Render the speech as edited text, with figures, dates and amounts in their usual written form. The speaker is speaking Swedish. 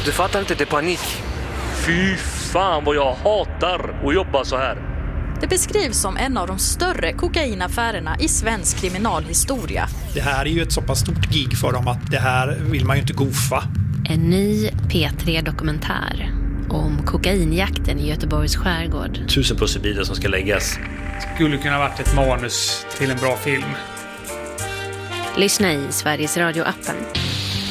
Du fattar inte, det är panik. Fy fan vad jag hatar att jobba så här. Det beskrivs som en av de större kokainaffärerna i svensk kriminalhistoria. Det här är ju ett så pass stort gig för dem att det här vill man ju inte gofa. En ny P3-dokumentär om kokainjakten i Göteborgs skärgård. 1000 pusselbitar som ska läggas. Skulle kunna varit ett manus till en bra film. Lyssna i Sveriges Radio-appen.